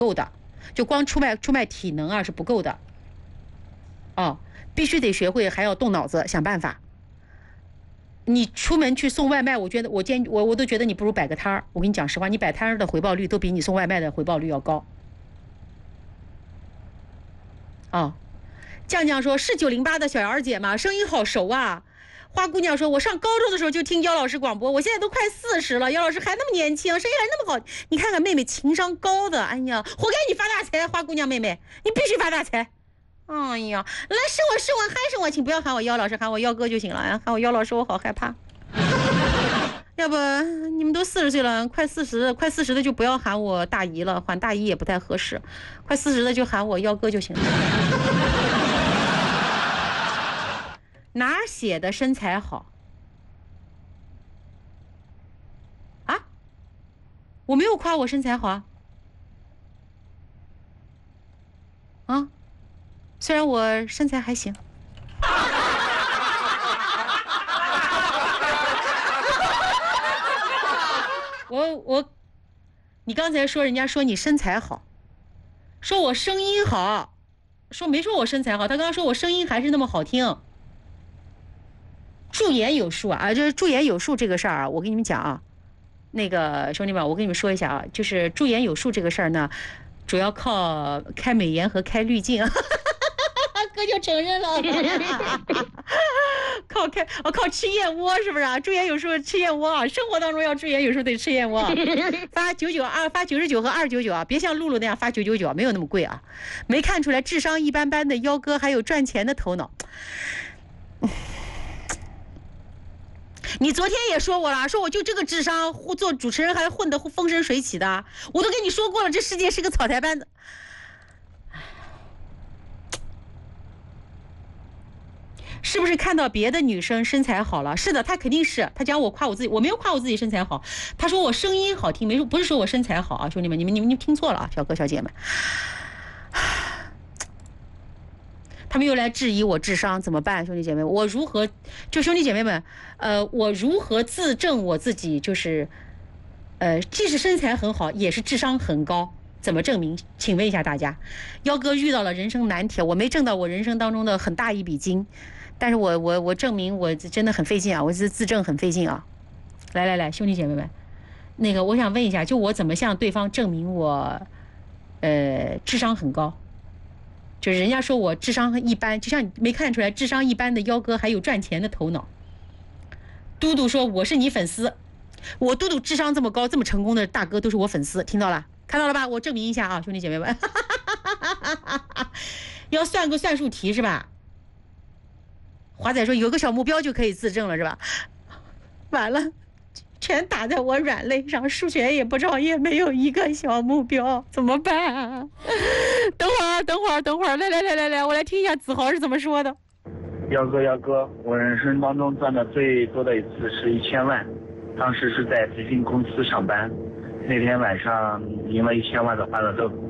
够的，就光出卖体能啊是不够的。哦，必须得学会，还要动脑子想办法。你出门去送外卖，我觉得我都觉得你不如摆个摊儿。我跟你讲实话，你摆摊儿的回报率都比你送外卖的回报率要高。哦，酱酱说是908的小姚姐吗？声音好熟啊。花姑娘说，我上高中的时候就听姚老师广播，我现在都快40了，姚老师还那么年轻，声音还那么好。你看看妹妹情商高的，哎呀，活该你发大财，花姑娘妹妹，你必须发大财。哎呀，来是我还是我，请不要喊我姚老师，喊我姚哥就行了。喊我姚老师我好害怕。要不你们都40岁了，快40的就不要喊我大姨了，喊大姨也不太合适，快40的就喊我姚哥就行了。哪儿写的身材好啊？我没有夸我身材好啊，虽然我身材还行。你刚才说人家说你身材好，说我声音好，没说我身材好，他刚刚说我声音还是那么好听。驻颜有术啊，就是驻颜有术这个事儿啊，我跟你们讲啊，那个兄弟们，我跟你们说一下啊，就是驻颜有术这个事儿呢，主要靠开美颜和开滤镜。哥就承认了。靠吃燕窝是不是啊？驻颜有术吃燕窝啊，生活当中要驻颜有术得吃燕窝。发99发99和299啊，别像露露那样发999，没有那么贵啊。没看出来智商一般般的幺哥还有赚钱的头脑。你昨天也说我了，说我就这个智商做主持人还混得风生水起的，我都跟你说过了，这世界是个草台班子。是不是看到别的女生身材好了？是的，他肯定是，他讲我夸我自己，我没有夸我自己身材好，他说我声音好听，没说，不是说我身材好啊，兄弟们，你们听错了啊，小哥小姐们。他们又来质疑我智商怎么办？兄弟姐妹，我如何就兄弟姐妹们，我如何自证我自己就是既是身材很好，也是智商很高？怎么证明？请问一下大家，幺哥遇到了人生难题，我没挣到我人生当中的很大一笔金，但是我证明我真的很费劲啊，我自证很费劲啊。来，兄弟姐妹们，那个我想问一下，就我怎么向对方证明我智商很高？就是人家说我智商一般，就像你没看出来智商一般的幺哥还有赚钱的头脑。嘟嘟说我是你粉丝，我嘟嘟智商这么高这么成功的大哥都是我粉丝，听到了？看到了吧？我证明一下啊，兄弟姐妹们。要算个算术题是吧？华仔说有个小目标就可以自证了是吧？完了，全打在我软肋上，数学也不知道，也没有一个小目标，怎么办啊？等会儿，来，我来听一下子豪是怎么说的。 幺哥，我人生当中赚的最多的一次是1000万，当时是在培训公司上班，那天晚上赢了1000万的欢乐豆。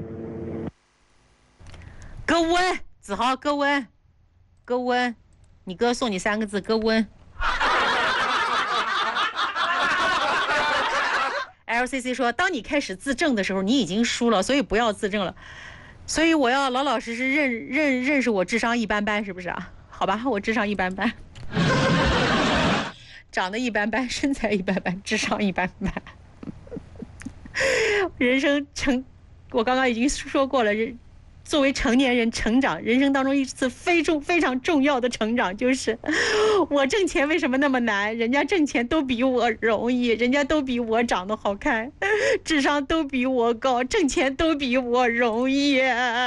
哥温，子豪哥温，你哥送你3个字，哥温。LCC 说，当你开始自证的时候，你已经输了，所以不要自证了。所以我要老老实实认识我智商一般般，是不是啊？好吧，我智商一般般，长得一般般，身材一般般，智商一般般。人生我刚刚已经说过了，作为成年人成长，人生当中一次非常重要的成长，就是我挣钱为什么那么难？人家挣钱都比我容易，人家都比我长得好看，智商都比我高，挣钱都比我容易。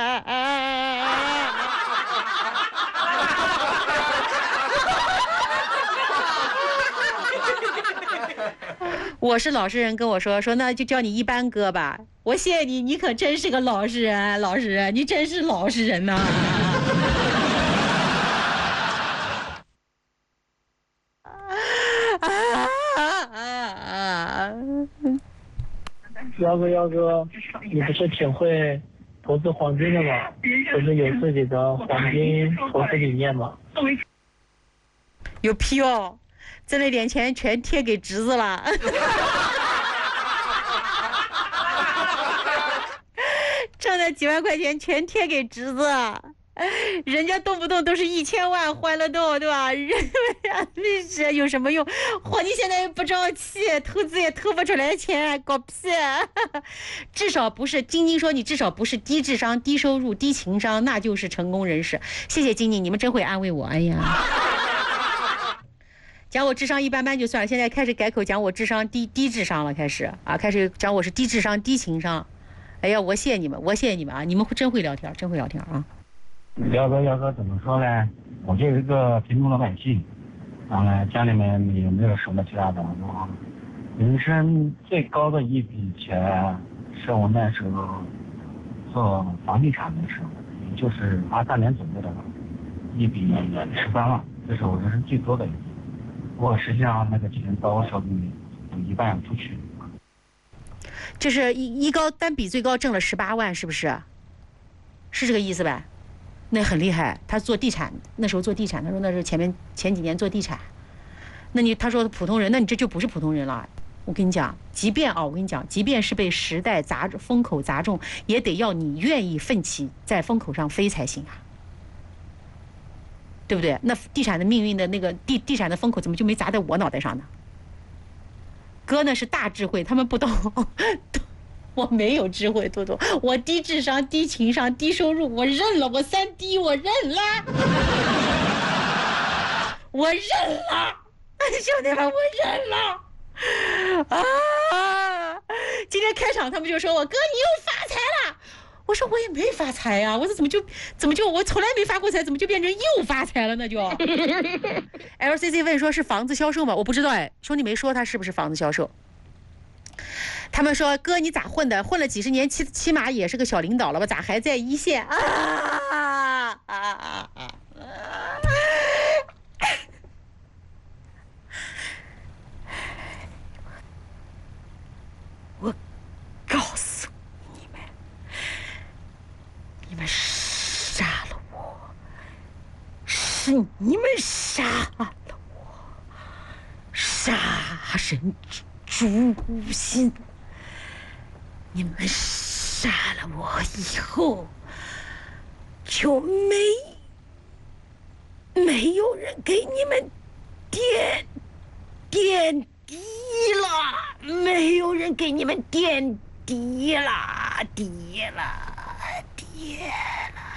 我是老实人，跟我说那就叫你一般哥吧。我谢谢你，你可真是个老实人，你真是老实人呐。 幺哥，你不是挺会投资黄金的吗？不是有自己的黄金投资理念吗？ 有屁哦！挣了点钱全贴给侄子了。 挣的几万块钱全贴给侄子，人家动不动都是1000万欢乐豆，对吧？这有什么用？嚯，你现在又不争气，投资也投不出来钱，搞屁！至少不是晶晶说你至少不是低智商、低收入、低情商，那就是成功人士。谢谢晶晶，你们真会安慰我。哎呀。讲我智商一般般就算了，现在开始改口讲我智商低智商了，开始讲我是低智商低情商。哎呀，我谢谢你们啊！你们真会聊天啊！ 姚哥怎么说呢？我就是一个平庸老百姓，然后呢，家里面也没有什么其他的。人生最高的一笔钱是我那时候做房地产的时候，也就是23年左右的一笔18万，这是我人生最多的一笔。我实际上那个钱到我手里有一半出去。 这是单笔最高挣了18万，是不是？是这个意思呗？那很厉害。他做地产，那时候做地产，他说那是前几年做地产。他说普通人，那你这就不是普通人了。我跟你讲，即便是被时代风口砸中，也得要你愿意奋起在风口上飞才行啊。对不对？那地产的命运的那个地产的风口怎么就没砸在我脑袋上呢？哥呢是大智慧，他们不懂，我没有智慧，多多，我低智商、低情商、低收入，我认了，我3D，我认了，我认了，兄弟们，我认了啊！今天开场他们就说我哥你又发财了。我说我也没发财呀，我说怎么就我从来没发过财，怎么就变成又发财了呢？就LCC 问说是房子销售吗？我不知道哎，兄弟没说他是不是房子销售。他们说哥你咋混的？混了几十年，起码也是个小领导了吧？咋还在一线啊？我告诉你们。你们杀了我，是你们杀了我，杀人诛心。你们杀了我以后，就没有人给你们点滴了，没有人给你们点滴了，滴了。